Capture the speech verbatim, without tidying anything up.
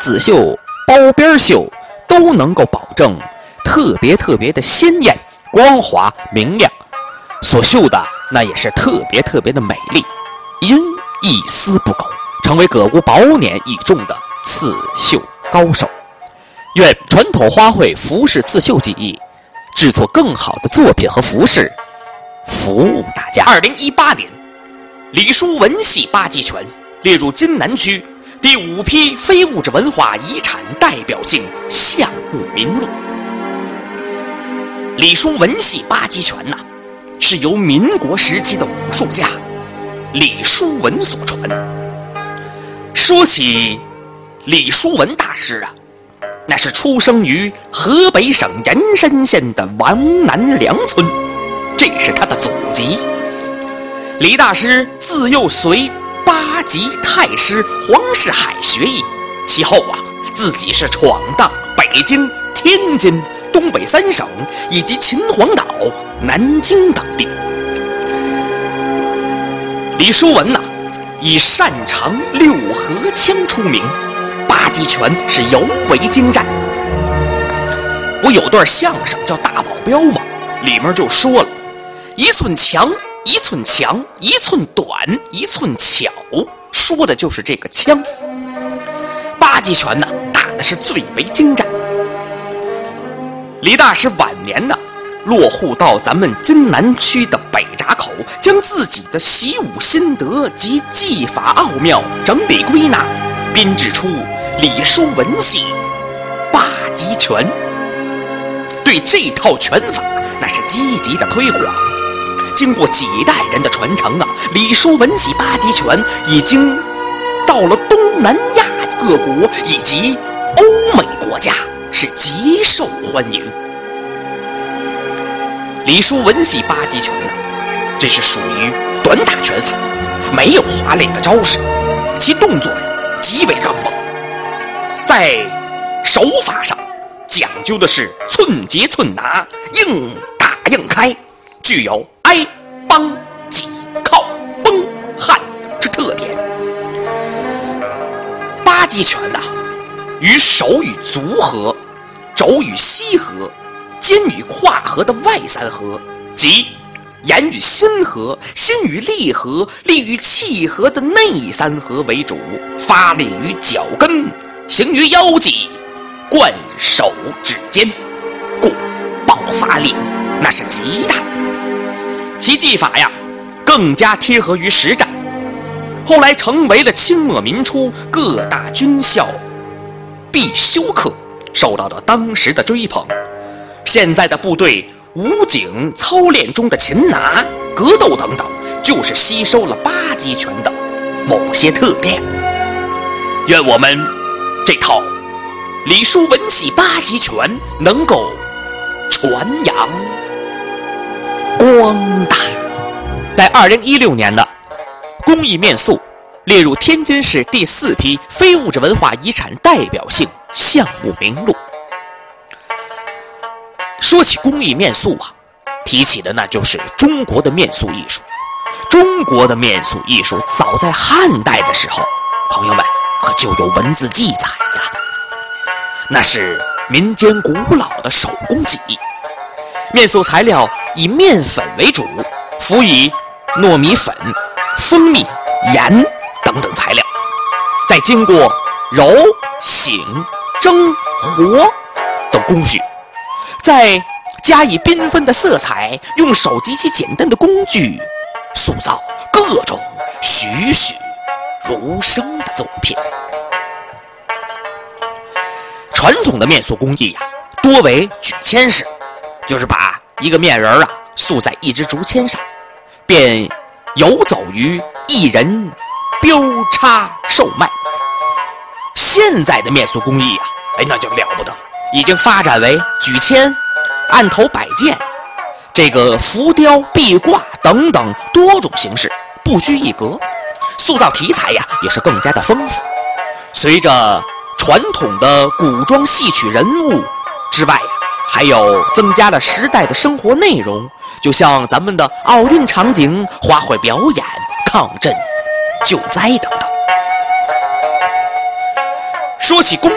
刺绣、包边绣都能够保证特别特别的鲜艳、光滑、明亮，所绣的那也是特别特别的美丽，因一丝不苟，成为葛屋宝典一中的刺绣高手。愿传统花卉服饰刺绣技艺制作更好的作品和服饰，服务大家。二零一八年，李叔文系八极拳列入津南区第五批非物质文化遗产代表性项目名录。李叔文系八极拳呐、啊，是由民国时期的武术家李叔文所传。说起李叔文大师啊，那是出生于河北省延山县的王南梁村，这是他的祖籍。李大师自幼随八极太师黄世海学艺，其后啊，自己是闯荡北京、天津、东北三省以及秦皇岛、南京等地。李叔文呐、啊，以擅长六合枪出名，八极拳是尤为精湛。不有段相声叫《大保镖》吗？里面就说了，一寸强，一寸强，一寸短，一寸巧，说的就是这个枪。八极拳呢，打的是最为精湛。李大师晚年呢，落户到咱们津南区的北闸口，将自己的习武心得及技法奥妙整理归纳，编制出李叔文系八极拳。对这套拳法那是积极的推广，经过几代人的传承啊，李叔文系八极拳已经到了东南亚各国以及欧美国家，是极受欢迎。李叔文系八极拳呢，这是属于短打拳法，没有华丽的招式，其动作极为刚猛，在手法上讲究的是寸节寸拿，硬打硬开，具有挨、帮、挤、靠、崩、焊之特点。八极拳呐、啊，与手与足合、肘与膝合、肩与胯合的外三合，即眼与心合、心与力合、力与气合的内三合为主，发力于脚跟，行于腰际，贯手指尖，故爆发力那是极大。其技法呀，更加贴合于实战，后来成为了清末民初各大军校必修课，受到了当时的追捧。现在的部队武警操练中的擒拿、格斗等等，就是吸收了八极拳的某些特点。愿我们这套李叔文系八极拳能够传扬光大。在二零一六年的工艺面塑列入天津市第四批非物质文化遗产代表性项目名录。说起工艺面塑啊，提起的那就是中国的面塑艺术。中国的面塑艺术早在汉代的时候，朋友们可就有文字记载呀。那是民间古老的手工技艺。面塑材料以面粉为主，辅以糯米粉、蜂蜜、盐等等材料，再经过揉、醒、蒸、和等工序，再加以缤纷的色彩，用手极其简单的工具塑造各种栩栩如生的作品。传统的面塑工艺呀、啊，多为举签式，就是把一个面人啊塑在一支竹签上，便游走于一人标叉售卖。现在的面塑工艺啊，哎，那就了不得了，已经发展为举签、案头摆件、这个浮雕、壁挂等等多种形式，不拘一格，塑造题材呀也是更加的丰富。随着传统的古装戏曲人物之外呀，还有增加了时代的生活内容，就像咱们的奥运场景、花卉表演、抗震救灾等等。说起工